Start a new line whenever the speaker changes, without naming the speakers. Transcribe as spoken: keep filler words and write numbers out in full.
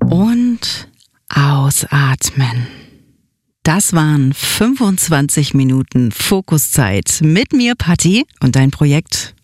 Und ausatmen. Das waren fünfundzwanzig Minuten Fokuszeit mit mir, Patti, und dein Projekt